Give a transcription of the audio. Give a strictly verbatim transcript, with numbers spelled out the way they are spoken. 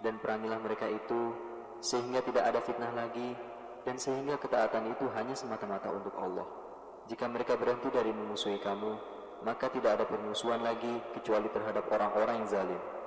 dan perangilah mereka itu, sehingga tidak ada fitnah lagi, dan sehingga ketaatan itu hanya semata-mata untuk Allah. Jika mereka berhenti dari memusuhi kamu, maka tidak ada permusuhan lagi kecuali terhadap orang-orang yang zalim.